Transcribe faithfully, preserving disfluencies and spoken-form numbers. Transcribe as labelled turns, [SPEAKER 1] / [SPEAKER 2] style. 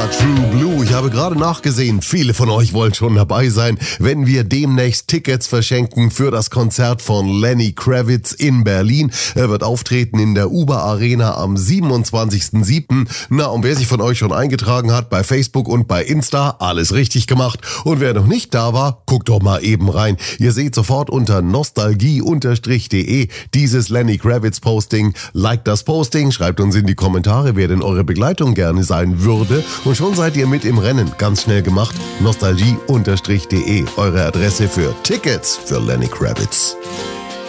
[SPEAKER 1] war True Blue. Ich habe gerade nachgesehen, viele von euch wollen schon dabei sein, wenn wir demnächst Tickets verschenken für das Konzert von Lenny Kravitz in Berlin. Er wird auftreten in der Uber Arena am siebenundzwanzigsten siebten Na, und wer sich von euch schon eingetragen hat bei Facebook und bei Insta, alles richtig gemacht. Und wer noch nicht da war, guckt doch mal eben rein. Ihr seht sofort unter nostalgie Bindestrich de dieses Lenny Kravitz Posting. Liked das Posting, schreibt uns in die Kommentare, wer denn eure Begleitung gerne sein würde. Und schon seid ihr mit im Rennen. Ganz schnell gemacht. nostalgie Bindestrich de, eure Adresse für Tickets für Lenny Kravitz.